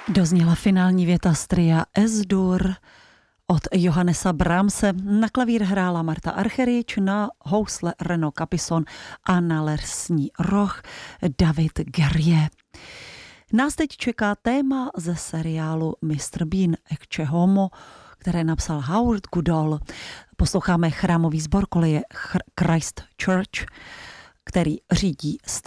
Dozněla finální věta z tria S-dur od Johannesa Brahmse. Na klavír hrála Marta Argerich, na housle Renaud Capison a na lesní roh David Guerrier. Nás teď čeká téma ze seriálu Mr. Bean Ecce Homo, které napsal Howard Goodall. Posloucháme chrámový sbor koleje Christ Church, který řídí